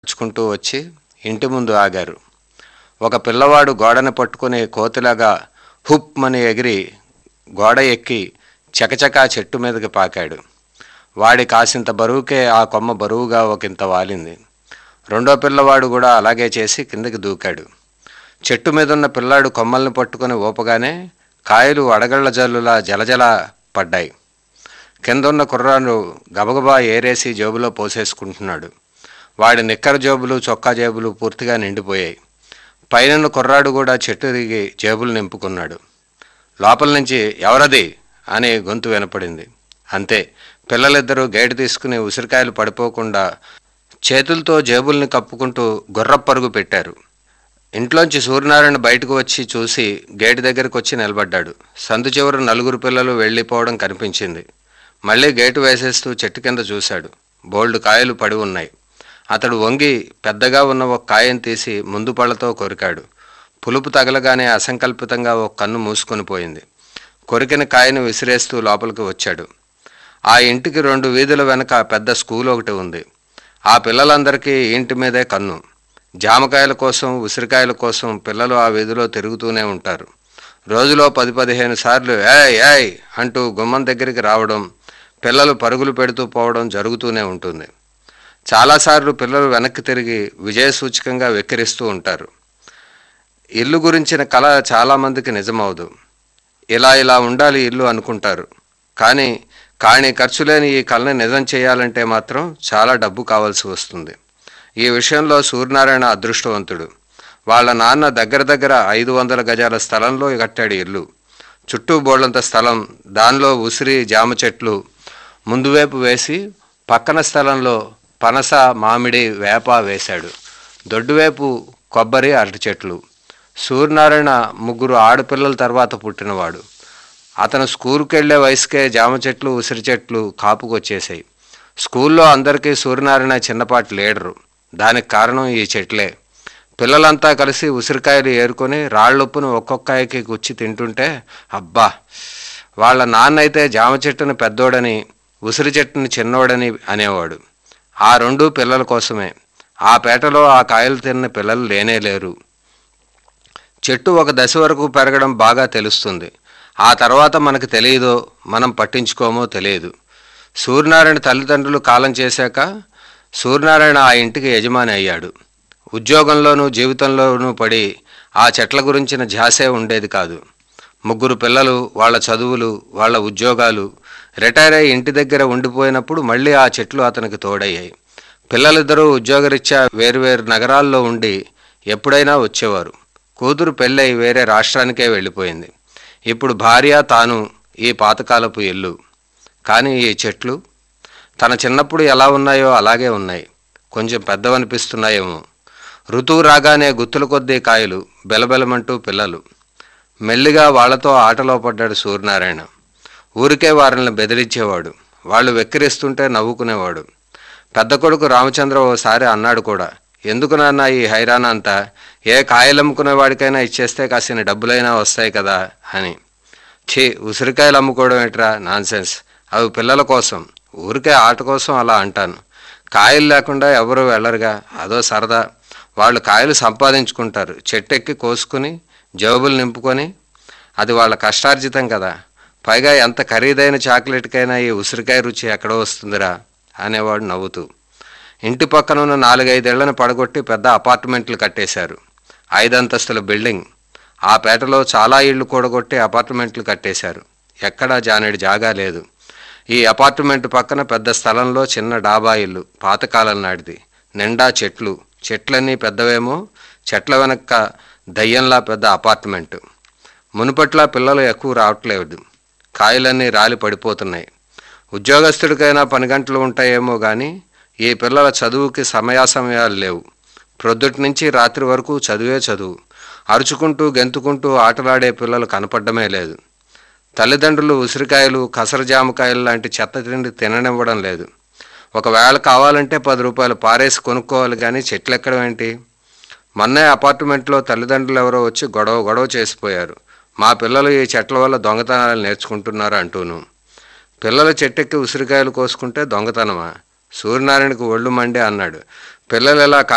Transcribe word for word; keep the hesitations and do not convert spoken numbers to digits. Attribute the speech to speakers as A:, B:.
A: నడుచుకుంటూ వచ్చి ఇంటి ముందు ఆగారు. ఒక పిల్లవాడు గోడని పట్టుకుని కోతిలాగా హుప్మని ఎగిరి గోడ ఎక్కి చకచకా చెట్టు మీదకి పాకాడు. వాడి కాసింత బరువుకే ఆ కొమ్మ బరువుగా ఒకంత వాలింది. రెండో పిల్లవాడు కూడా అలాగే చేసి కిందకి దూకాడు. చెట్టు మీదున్న పిల్లాడు కొమ్మల్ని పట్టుకుని ఊపగానే కాయలు అడగళ్ల జల్లులా జలజల పడ్డాయి. కిందున్న కుర్రాడు గబగబా ఏరేసి జేబులో పోసేసుకుంటున్నాడు. వాడి నిక్కర జేబులు చొక్కా జేబులు పూర్తిగా నిండిపోయాయి. పైన కుర్రాడు కూడా చెట్టు దిగి జేబులు నింపుకున్నాడు. లోపల నుంచి ఎవరది అని గొంతు వినపడింది. అంతే, పిల్లలిద్దరూ గేటు తీసుకుని ఉసిరికాయలు పడిపోకుండా చేతులతో జేబుల్ని కప్పుకుంటూ గుర్రపరుగు పెట్టారు. ఇంట్లోంచి సూర్యనారాయణ బయటకు వచ్చి చూసి గేటు దగ్గరకు వచ్చి నిలబడ్డాడు. సందు చివర నలుగురు పిల్లలు వెళ్ళిపోవడం కనిపించింది. మళ్ళీ గేటు వేసేస్తూ చెట్టు కింద చూశాడు. బోల్డు కాయలు పడి ఉన్నాయి. అతడు వంగి పెద్దగా ఉన్న ఒక కాయను తీసి ముందు పళ్ళతో కొరికాడు. పులుపు తగలగానే అసంకల్పితంగా ఒక కన్ను మూసుకొని పోయింది. కొరికిన కాయను విసిరేస్తూ లోపలికి వచ్చాడు. ఆ ఇంటికి రెండు వీధుల వెనక పెద్ద స్కూల్ ఒకటి ఉంది. ఆ పిల్లలందరికీ ఇంటి మీదే కన్ను. జామకాయల కోసం ఉసిరికాయల కోసం పిల్లలు ఆ వీధిలో తిరుగుతూనే ఉంటారు. రోజులో పది పదిహేను సార్లు ఏయ్ ఏయ్ అంటూ గుమ్మం దగ్గరికి రావడం, పిల్లలు పరుగులు పెడుతూ పోవడం జరుగుతూనే ఉంటుంది. చాలాసార్లు పిల్లలు వెనక్కి తిరిగి విజయసూచకంగా వెక్కిరిస్తూ ఉంటారు. ఇల్లు గురించిన కళ చాలామందికి నిజమవదు. ఇలా ఇలా ఉండాలి ఇల్లు అనుకుంటారు. కానీ కానీ ఖర్చు లేని ఈ కళని నిజం చేయాలంటే మాత్రం చాలా డబ్బు కావాల్సి వస్తుంది. ఈ విషయంలో సూర్యనారాయణ అదృష్టవంతుడు. వాళ్ళ నాన్న దగ్గర దగ్గర ఐదు వందల గజాల స్థలంలో కట్టాడు ఇల్లు. చుట్టూ బోళ్లంత స్థలం, దానిలో ఉసిరి జామ చెట్లు ముందువైపు వేసి పక్కన స్థలంలో పనస మామిడి వేప వేశాడు. దొడ్డువైపు కొబ్బరి అరటి చెట్లు. సూర్యనారాయణ ముగ్గురు ఆడపిల్లల తర్వాత పుట్టినవాడు. అతను స్కూల్కి వెళ్లే వయసుకే జామ చెట్లు ఉసిరి చెట్లు కాపుకొచ్చేసాయి. స్కూల్లో అందరికీ సూర్యనారాయణ చిన్నపాటి లీడరు. దానికి కారణం ఈ చెట్లే. పిల్లలంతా కలిసి ఉసిరికాయలు ఏరుకొని రాళ్లొప్పును ఒక్కొక్కాయకి గుచ్చి తింటుంటే అబ్బా, వాళ్ళ నాన్నైతే జామ చెట్టుని పెద్దోడని ఉసిరి చెట్టుని చిన్నోడని అనేవాడు. ఆ రెండు పిల్లల కోసమే. ఆ పేటలో ఆ కాయలు తిన్న పిల్లలు లేనే లేరు. చెట్టు ఒక దశ వరకు పెరగడం బాగా తెలుస్తుంది. ఆ తర్వాత మనకు తెలియదో మనం పట్టించుకోమో తెలియదు. సూర్యనారాయణ తల్లిదండ్రులు కాలం చేశాక సూర్యనారాయణ ఆ ఇంటికి యజమాని అయ్యాడు. ఉద్యోగంలోనూ జీవితంలోనూ పడి ఆ చెట్ల గురించిన ధ్యాసే ఉండేది కాదు. ముగ్గురు పిల్లలు, వాళ్ళ చదువులు, వాళ్ళ ఉద్యోగాలు, రిటైర్ అయ్యి ఇంటి దగ్గర ఉండిపోయినప్పుడు మళ్ళీ ఆ చెట్లు అతనికి తోడయ్యాయి. పిల్లలిద్దరూ ఉద్యోగరీత్యా వేరువేరు నగరాల్లో ఉండి ఎప్పుడైనా వచ్చేవారు. కూతురు పెళ్ళై వేరే రాష్ట్రానికే వెళ్ళిపోయింది. ఇప్పుడు భార్య తాను ఈ పాతకాలపు ఇల్లు. కానీ ఈ చెట్లు తన చిన్నప్పుడు ఎలా ఉన్నాయో అలాగే ఉన్నాయి. కొంచెం పెద్దవనిపిస్తున్నాయేమో. ఋతువు రాగానే గుత్తుల కొద్దీ కాయలు, బెలబెలమంటూ పిల్లలు. మెల్లిగా వాళ్లతో ఆటలో పడ్డాడు సూర్యనారాయణ. ఊరికే వారిని బెదిరించేవాడు. వాళ్ళు వెక్కిరిస్తుంటే నవ్వుకునేవాడు. పెద్ద కొడుకు రామచంద్ర ఓసారి అన్నాడు కూడా, ఎందుకు నాన్న ఈ హైరాణ అంతా? ఏ కాయలమ్ముకునేవాడికైనా ఇచ్చేస్తే కాసిన డబ్బులైనా వస్తాయి కదా అని. ఛీ, ఉసిరికాయలు అమ్ముకోవడం ఏట్రా, నాన్సెన్స్. అవి పిల్లల కోసం, ఊరికే ఆట కోసం అలా అంటాను. కాయలు లేకుండా ఎవరూ వెళ్ళరుగా, అదో సరదా. వాళ్ళు కాయలు సంపాదించుకుంటారు, చెట్టెక్కి కోసుకుని జేబులు నింపుకొని. అది వాళ్ళ కష్టార్జితం కదా. పైగా ఎంత ఖరీదైన చాక్లెట్కైనా ఈ ఉసిరికాయ రుచి ఎక్కడో వస్తుందిరా అనేవాడు నవ్వుతూ. ఇంటి పక్కన ఉన్న నాలుగైదేళ్లను పడగొట్టి పెద్ద అపార్ట్మెంట్లు కట్టేశారు. ఐదంతస్తుల బిల్డింగ్. ఆ పేటలో చాలా ఇళ్లు కూడగొట్టి అపార్ట్మెంట్లు కట్టేశారు. ఎక్కడా జానేడు జాగా లేదు. ఈ అపార్ట్మెంట్ పక్కన పెద్ద స్థలంలో చిన్న డాబా ఇల్లు, పాతకాలం నాటిది. నిండా చెట్లు. చెట్లన్నీ పెద్దవేమో, చెట్ల వెనక దయ్యంలా పెద్ద అపార్ట్మెంటు. మునుపట్లా పిల్లలు ఎక్కువ రావట్లేదు. కాయలన్నీ రాలి పడిపోతున్నాయి. ఉద్యోగస్తుడికైనా పని గంటలు ఉంటాయేమో కానీ ఈ పిల్లల చదువుకి సమయాసమయాలు లేవు. ప్రొద్దుటి నుంచి రాత్రి వరకు చదువే చదువు. అరుచుకుంటూ గెంతుకుంటూ ఆటలాడే పిల్లలు కనపడ్డమే లేదు. తల్లిదండ్రులు ఉసిరికాయలు, కసర జామకాయలు లాంటి చెత్త తిండి తిననివ్వడం లేదు. ఒకవేళ కావాలంటే పది రూపాయలు పారేసి కొనుక్కోవాలి కానీ చెట్లు ఎక్కడం ఏంటి? మొన్నే అపార్ట్మెంట్లో తల్లిదండ్రులు ఎవరో వచ్చి గొడవ గొడవ చేసిపోయారు. మా పిల్లలు ఈ చెట్ల వల్ల దొంగతనాలు నేర్చుకుంటున్నారు అంటూను. పిల్లలు చెట్టెక్కి ఉసిరికాయలు కోసుకుంటే దొంగతనమా? సూర్యనారాయణకు ఒళ్ళు మండే అన్నాడు. పిల్లలు ఎలా